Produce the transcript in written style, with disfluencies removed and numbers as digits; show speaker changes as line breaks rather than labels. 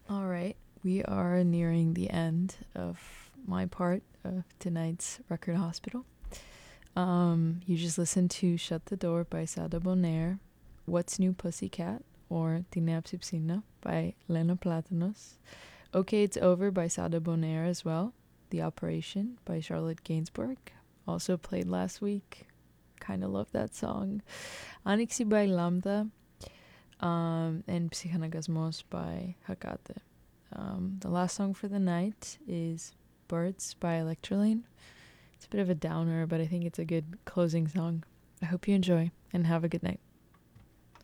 All right, we are nearing the end of my part of tonight's Record Hospital. You just listened to Shut the Door by Sada Bonaire, What's New Pussycat, or Tinapsipsina by Lena Platanos, Okay It's Over by Sada Bonaire as well, The Operation by Charlotte Gainsbourg, also played last week. Kind of love that song. Anixi by Lambda, and Psychanagasmos by Hakate. The last song for the night is Birds by Electrolane. It's a bit of a downer, but I think it's a good closing song. I hope you enjoy and have a good night.